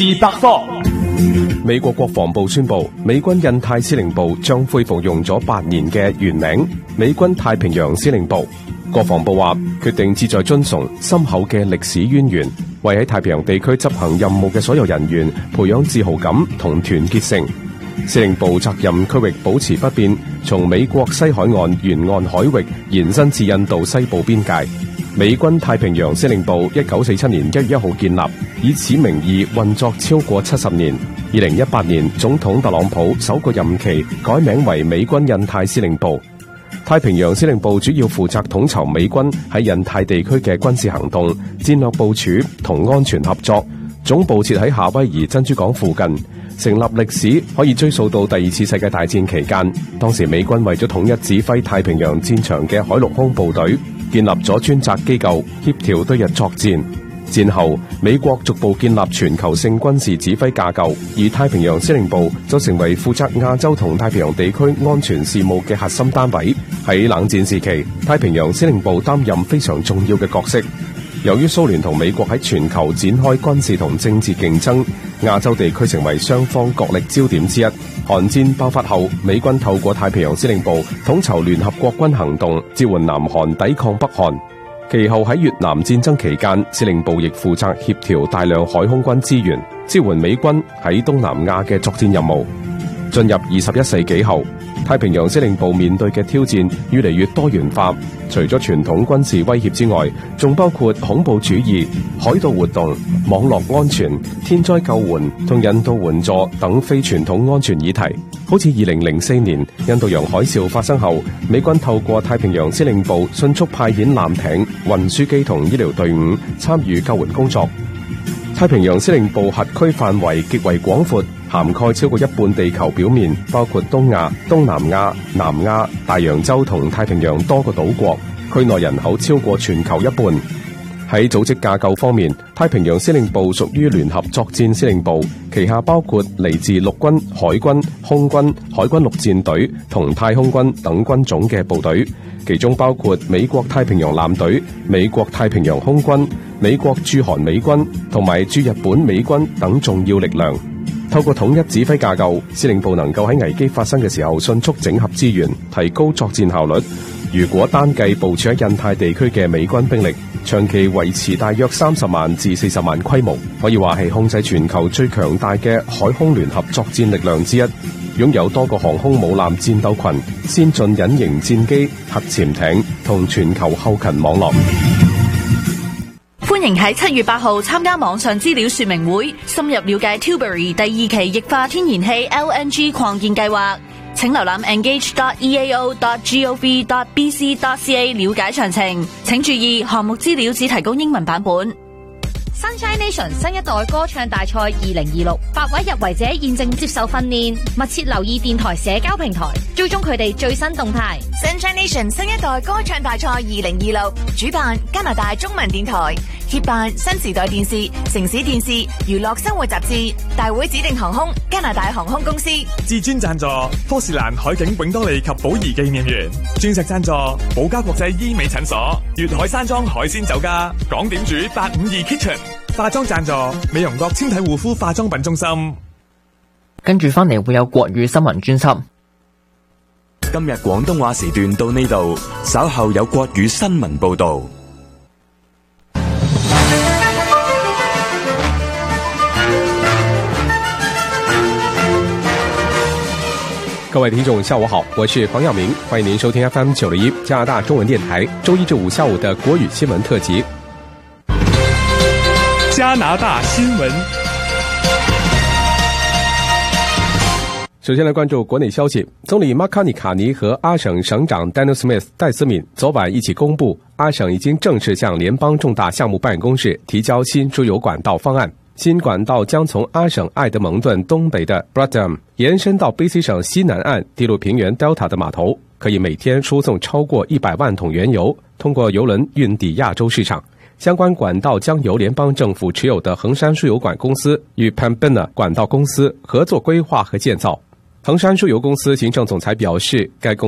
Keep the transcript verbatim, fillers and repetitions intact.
必百科。 美國國防部宣布，美軍印太司令部將恢復用咗八年嘅原名美軍太平洋司令部。國防部話，決定旨在遵從深厚嘅歷史淵源，為喺太平洋地區執行任務嘅所有人員培養自豪感同團結性。司令部責任區域保持不變，從美國西海岸沿岸海域延伸至印度西部邊界。美軍太平洋司令部一九四七年一月一號建立，以此名義運作超過七十年。二零一八年，總統特朗普首個任期改名為美軍印太司令部。太平洋司令部主要負責統籌美軍喺印太地區嘅軍事行動、戰略部署同安全合作。總部設喺夏威夷珍珠港附近。成立歷史可以追溯到第二次世界大戰期間，當時美軍為咗統一指揮太平洋戰場嘅海陸空部隊，建立咗專責機構協調對日作戰。戰後，美國逐步建立全球性軍事指揮架構，而太平洋司令部就成為負責亞洲同太平洋地區安全事務嘅核心單位。喺冷戰時期，太平洋司令部擔任非常重要嘅角色。由於蘇聯同美國喺全球展開軍事同政治競爭，亞洲地區成為雙方角力焦點之一。韓戰爆發後，美軍透過太平洋司令部統籌聯合國軍行動，支援南韓抵抗北韓。其後喺越南戰爭期間，司令部亦負責協調大量海空軍資源，支援美軍喺東南亞嘅作戰任務。進入二十一世紀後，太平洋司令部面對嘅挑戰越嚟越多元化，除咗傳統軍事威脅之外，仲包括恐怖主義、海盜活動、網絡安全、天災救援同人道援助等非傳統安全議題。好似二零零四年印度洋海嘯發生後，美軍透過太平洋司令部迅速派遣艦艇、運輸機同醫療隊伍參與救援工作。太平洋司令部轄區範圍極為廣闊，涵蓋超過一半地球表面，包括東亞、東南亞、南亞、大洋洲同太平洋多個島國。區內人口超過全球一半。喺組織架構方面，太平洋司令部屬於聯合作戰司令部，旗下包括嚟自陸軍、海軍、空軍、海軍陸戰隊同太空軍等軍種嘅部隊，其中包括美國太平洋艦隊、美國太平洋空軍、美國駐韓美軍同埋駐日本美軍等重要力量。透過統一指揮架構，司令部能夠喺危機發生嘅時候迅速整合資源，提高作戰效率。如果單計部署喺印太地區嘅美軍兵力，長期維持大約三十萬至四十萬規模，可以話係控制全球最強大嘅海空聯合作戰力量之一，擁有多個航空母艦戰鬥群、先進隱形戰機、核潛艇同全球後勤網絡。 歡迎喺七月八號參加網上資料說明會，深入了解 Tilbury 第二期液化天然氣 L N G 擴建計劃。請瀏覽 engage dot e a o dot gov dot b c dot c a 了解詳情。請注意，項目資料只提供英文版本。 Sunshine Nation 新一代歌唱大賽二零二六，八位入圍者現正接受訓練，密切留意電台社交平台，追蹤佢哋最新動態。 Sunshine Nation 新一代歌唱大賽二零二六，主辦加拿大中文電台，協辦新時代電視、城市電視、娛樂生活雜誌，大會指定航空加拿大航空公司， 至尊贊助科士蘭海景永多利及寶儀紀念園，鑽石贊助寶嘉國際醫美診所，粵海山莊海鮮酒家，港點煮八五二 Kitchen。化妝贊助美容國纖體護膚化妝品中心。 跟住翻嚟會有國語新聞專輯。 今日廣東話時段到呢度，稍後有國語新聞報道。 各位聽眾下午好，我是黃耀明，歡迎您收聽 F M 九零一加拿大中文電台周一至五下午的國語新聞特輯。 加拿大新聞， 首先來關注國內消息。總理馬卡尼卡尼和阿省省長 Daniel Smith 戴斯敏昨晚一起公布，阿省已經正式向聯邦重大項目辦公室提交新輸油管道方案。新管道將從阿省愛德蒙頓東北的 Bradham 延伸到 B C 省西南岸蒂魯平原 Delta 的碼頭，可以每天輸送超過一百萬桶原油，通過郵輪運抵亞洲市場。相關管道將由聯邦政府持有的衡山輸油管公司與 Pembina 管道公司合作規劃和建造。衡山輸油公司行政總裁表示，該公